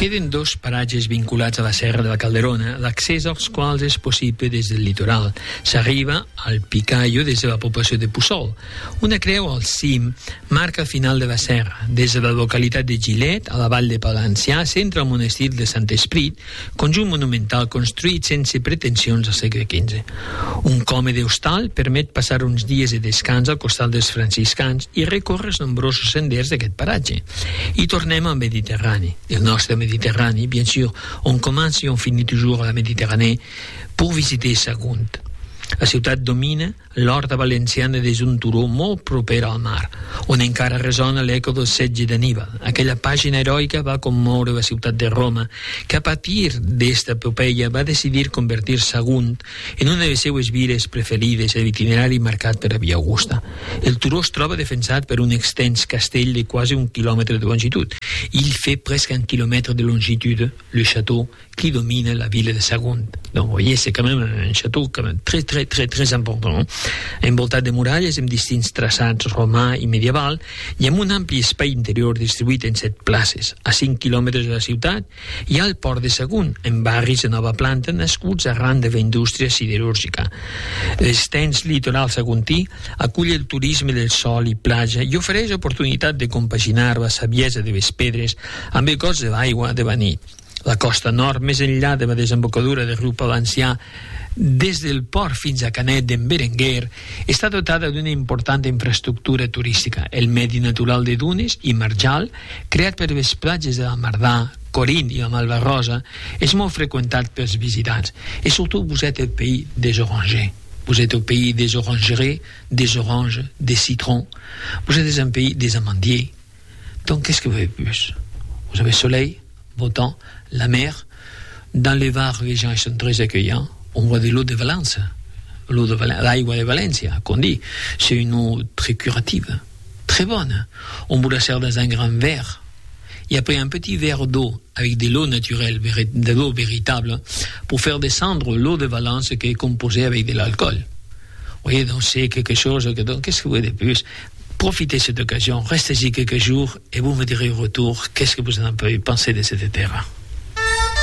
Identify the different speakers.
Speaker 1: Queden dos paratges vinculats a la Serra de la Calderona, l'accés als quals és possible des del litoral. S'arriba al Picayo des de la població de Puçol. Una creu al cim marca el final de la serra. Des de la localitat de Gilet, a la vall de Palencià, s'entra al monestir de Sant Esprit, conjunt monumental construït sense pretensions al segle XV. Un còmode hostal permet passar uns dies de descans al costat dels franciscans i recórrer els nombrosos senders d'aquest paratge. I tornem al Mediterrani, el nostre Mediterrani, bien sûr, on commence et on finit toujours à la Méditerranée pour visiter Sagunt. La ciutat domina l'horta valenciana des d'un turó molt proper al mar, on encara resona l'eco del setge d'Aníbal. Aquella pàgina heroica va commoure la ciutat de Roma, que a partir d'esta epopeia va decidir convertir Sagunt en una de les seues viles preferides a l'itinerari marcat per a Via Augusta. El turó es troba defensat per un extens castell de quasi 1 quilòmetre de longitud. Il fait presque 1 kilomètre de longitude, le château qui domine la ville de Sagunt. Donc, vous voyez, c'est quand même un château quand même très important. Envoltat de muralles amb distints traçats romà i medieval i amb un ampli espai interior distribuït en 7 places. A 5 quilòmetres de la ciutat hi ha el port de Sagunt, en barris de nova planta nascuts arran de la indústria siderúrgica. L'extens litoral saguntí acull el turisme del sol i platja i ofereix oportunitat de compaginar la saviesa de les pedres amb el goig de l'aigua de la nit. La costa nord, més enllà de la desembocadura del riu Palencià, des del port fins a Canet d'en Berenguer, està dotada d'una important infraestructura turística. El medi natural de dunes i marjal, creat per les platges de la Mardà, Corint i la Malvarrosa, és molt freqüentat pels visitants. Et surtout, vous êtes el pays des orangers. Vous êtes au pays des orangeries, des oranges, des citrons. Vous êtes un pays des amandiers. Donc, qu'est-ce que vous avez plus? Vous avez soleil, beau temps, la mer. Dans les Var, les gens sont très accueillants. On voit de l'eau de Valence, l'aigua de València, qu'on dit. C'est une eau très curative, très bonne. On vous la sert dans un grand verre. Et après un petit verre d'eau avec de l'eau naturelle, de l'eau véritable, pour faire descendre l'eau de Valence qui est composée avec de l'alcool. Vous voyez, donc c'est quelque chose que, donc, qu'est-ce que vous voulez de plus? Profitez de cette occasion, restez-y quelques jours et vous me direz au retour qu'est-ce que vous en avez pensé de cette terre.